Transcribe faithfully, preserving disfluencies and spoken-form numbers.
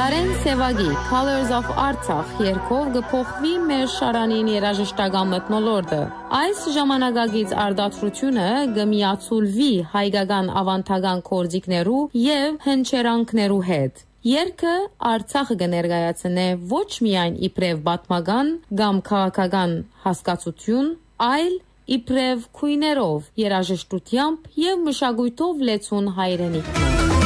Կարեն Սևագի Colors of Artsakh երգով գփոխվի մեր շարանին երաժշտական մթնոլորտը։ Այս ժամանակագից արդարությունը գմիացուլվի հայկական ավանդական կորձիկներու եւ հնչերանքներու հետ։ Երգը Արցախը կներկայացնե ոչ միայն իբրև պատմական կամ քաղաքական հասկացություն, այլ իբրև քույներով, երաժշտությամբ եւ մշակույթով լեցուն հայրենիք։